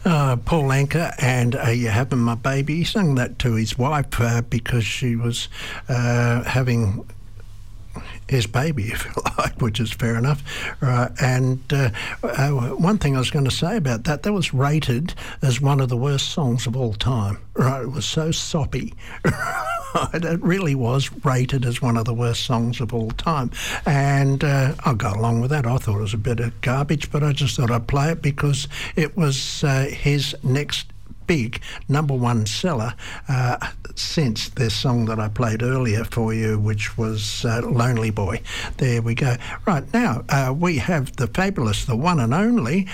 Paul Anka and You Having My Baby. He sung that to his wife because she was having his baby, if you like, which is fair enough. Right. And one thing I was going to say about that was rated as one of the worst songs of all time. Right, it was so soppy. It really was rated as one of the worst songs of all time. And I'll go along with that. I thought it was a bit of garbage, but I just thought I'd play it because it was his next big number one seller since this song that I played earlier for you, which was Lonely Boy. There we go. Right, now we have the fabulous, the one and only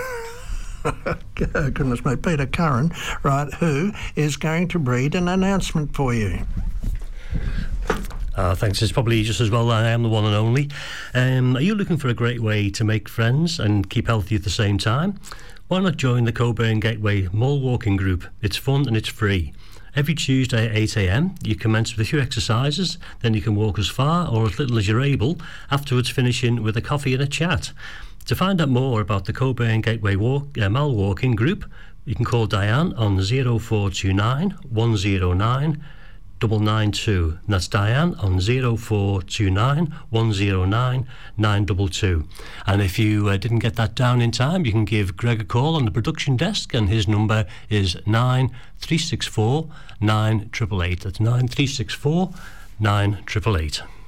goodness me, Peter Curran, right, who is going to read an announcement for you. Thanks. It's probably just as well that I am the one and only. Are you looking for a great way to make friends and keep healthy at the same time? Why not join the Cockburn Gateway Mall Walking Group? It's fun and it's free. Every Tuesday at 8 a.m, you commence with a few exercises, then you can walk as far or as little as you're able, afterwards finishing with a coffee and a chat. To find out more about the Cockburn Gateway Mall Walking Group, you can call Diane on 0429 109 992. That's Diane on 0429 109 922. And if you didn't get that down in time, you can give Greg a call on the production desk, and his number is 9364 9888. That's 9364 9888.